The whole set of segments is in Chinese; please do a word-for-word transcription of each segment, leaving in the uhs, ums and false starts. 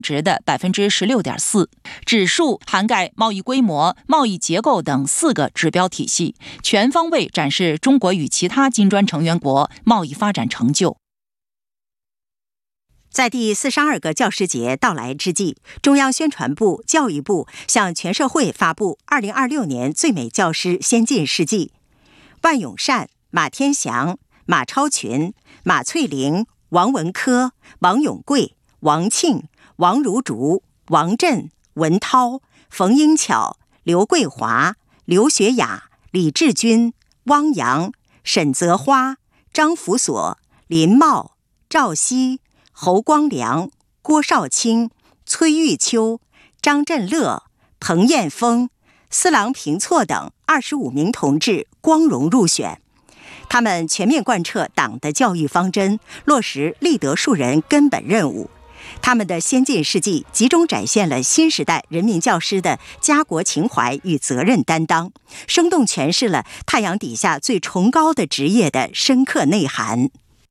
值的 百分之十六点四。 指数涵盖贸易规模、贸易结构等四个指标体系，全方位展示中国与其他金砖成员国贸易发展成就。 在第四十二个教师节到来之际，中央宣传部、教育部向全社会发布二零二六年最美教师先进事迹。万永善、马天祥、马超群、马翠玲、王文科、王永贵、王庆、王如竹、王震、文涛、冯英巧、刘桂华、刘学雅、李志军、汪洋、沈泽花、张福所、林茂、赵熙、侯光良、郭少卿、崔玉秋、张振乐、彭彦峰、司郎平措等二十五名同志光荣入选。他们全面贯彻党的教育方针，落实立德树人根本任务。他们的先进事迹集中展现了新时代人民教师的家国情怀与责任担当，生动诠释了太阳底下最崇高的职业的深刻内涵。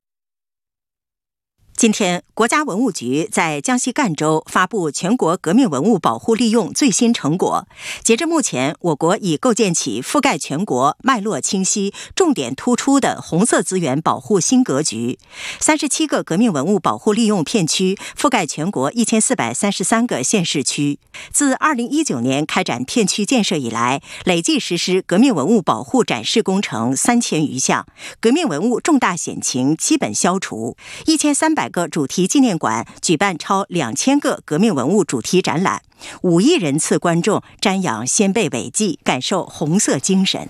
今天，国家文物局在江西赣州发布全国革命文物保护利用最新成果。截至目前，我国已构建起覆盖全国、脉络清晰、重点突出的红色资源保护新格局。三十七个革命文物保护利用片区覆盖全国一千四百三十三个县市区。自二零一九年开展片区建设以来，累计实施革命文物保护展示工程三千余项，革命文物重大险情基本消除。一千三百个主题纪念馆举办超两千个革命文物主题展览，五亿人次观众瞻仰先辈伟绩，感受红色精神。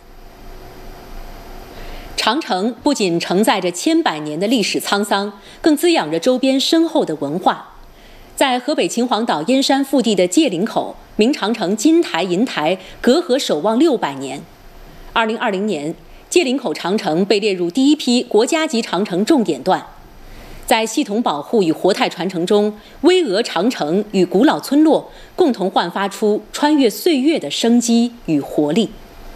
长城不仅承载着千百年的历史沧桑，更滋养着周边深厚的文化。在河北秦皇岛燕山腹地的界岭口，明长城金台、银台隔河守望六百年。二零二零年，界岭口长城被列入第一批国家级长城重点段。在系统保护与活态传承中，巍峨长城与古老村落共同焕发出穿越岁月的生机与活力。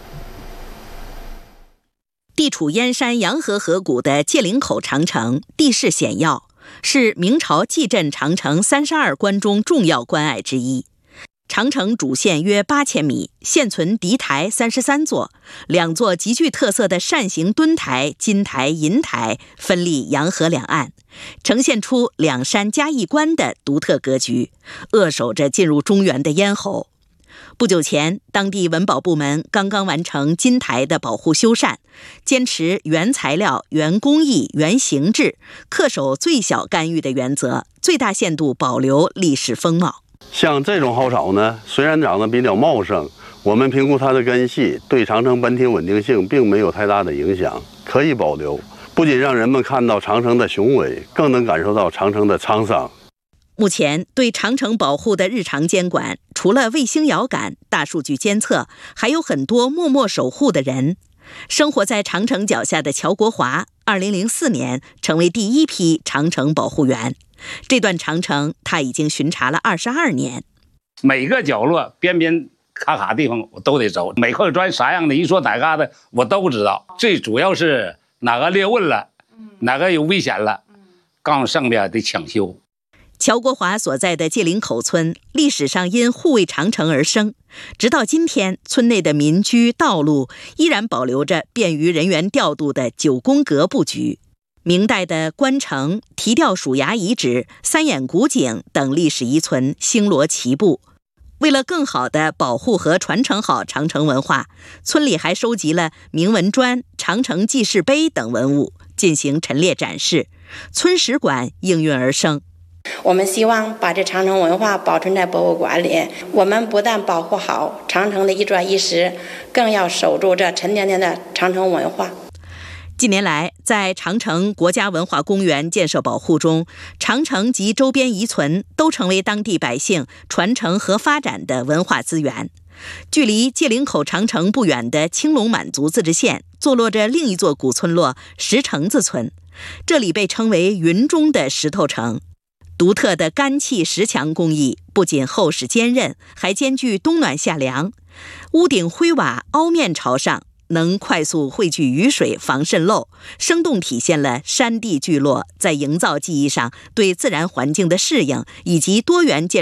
地处燕山洋河河谷的界岭口长城地势险要，是明朝蓟镇长城三十二关中重要关隘之一。长城主线约八千米，现存敌台三十三座，两座极具特色的扇形墩台金台、银台分立洋河两岸，呈现出两山加一关的独特格局，扼守着进入中原的咽喉。不久前，当地文保部门刚刚完成金台的保护修缮，坚持原材料、原工艺、原形制，恪守最小干预的原则，最大限度保留历史风貌。 像这种蒿草呢，虽然长得比较茂盛，我们评估它的根系对长城本体稳定性并没有太大的影响，可以保留。不仅让人们看到长城的雄伟，更能感受到长城的沧桑。 目前对长城保护的日常监管，除了卫星遥感、大数据监测，还有很多默默守护的人。生活在长城脚下的乔国华，二零零四年成为第一批长城保护员。这段长城他已经巡查了二十二年， 每个角落边边卡卡地方我都得走，每块砖啥样的，一说哪嘎达我都知道。最主要是哪个裂纹了，哪个有危险了，告诉上边得抢修。 乔国华所在的界岭口村，历史上因护卫长城而生，直到今天，村内的民居、道路依然保留着便于人员调度的九宫格布局。明代的关城、提吊鼠牙遗址、三眼古井等历史遗存星罗棋布。为了更好地保护和传承好长城文化，村里还收集了铭文砖、长城记事碑等文物进行陈列展示，村史馆应运而生。 我们希望把这长城文化保存在博物馆里，我们不但保护好长城的一砖一石，更要守住这沉甸甸的长城文化。 近年来，在长城国家文化公园建设保护中，长城及周边遗存都成为当地百姓传承和发展的文化资源。距离界岭口长城不远的青龙满族自治县，坐落着另一座古村落石城子村，这里被称为云中的石头城。独特的干砌石墙工艺不仅厚实坚韧，还兼具冬暖夏凉。屋顶灰瓦凹面朝上，能快速汇聚雨水，防渗漏，生动体现了山地聚落在营造技艺上对自然环境的适应以及多元建